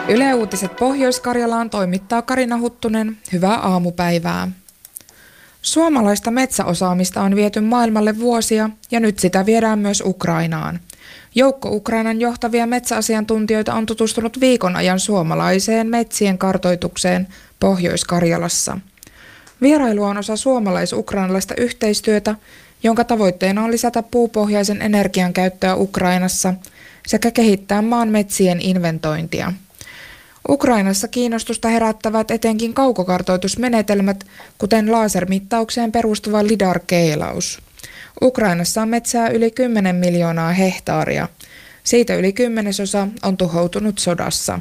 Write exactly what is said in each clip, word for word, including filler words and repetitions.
Yle Uutiset Pohjois-Karjalaan toimittaa Karina Huttunen. Hyvää aamupäivää. Suomalaista metsäosaamista on viety maailmalle vuosia ja nyt sitä viedään myös Ukrainaan. Joukko Ukrainan johtavia metsäasiantuntijoita on tutustunut viikon ajan suomalaiseen metsien kartoitukseen Pohjois-Karjalassa. Vierailu on osa suomalais-ukrainalaista yhteistyötä, jonka tavoitteena on lisätä puupohjaisen energian käyttöä Ukrainassa sekä kehittää maan metsien inventointia. Ukrainassa kiinnostusta herättävät etenkin kaukokartoitusmenetelmät, kuten lasermittaukseen perustuva lidar-keilaus. Ukrainassa on metsää yli kymmenen miljoonaa hehtaaria. Siitä yli kymmenesosa on tuhoutunut sodassa.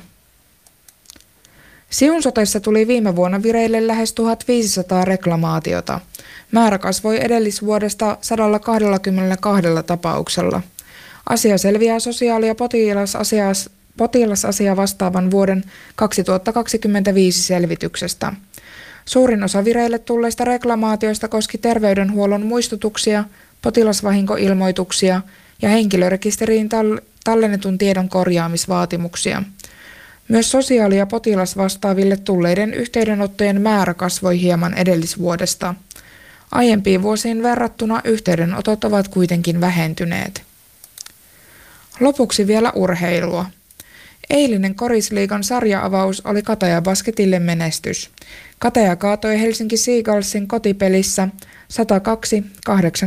Siun sotessa tuli viime vuonna vireille lähes tuhatviisisataa reklamaatiota. Määrä kasvoi edellisvuodesta sata kaksikymmentäkaksi tapauksella. Asia selviää sosiaali- ja potilasasiassa potilasasia vastaavan vuoden kaksituhattakaksikymmentäviisi selvityksestä. Suurin osa vireille tulleista reklamaatioista koski terveydenhuollon muistutuksia, potilasvahinkoilmoituksia ja henkilörekisteriin tallennetun tiedon korjaamisvaatimuksia. Myös sosiaali- ja potilasvastaaville tulleiden yhteydenottojen määrä kasvoi hieman edellisvuodesta. Aiempiin vuosiin verrattuna yhteydenotot ovat kuitenkin vähentyneet. Lopuksi vielä urheilua. Eilinen Korisliigan sarja-avaus oli Kataja Basketille menestys. Kataja kaatoi Helsinki Seagullsin kotipelissä sata kaksi kahdeksankymmentäkolme.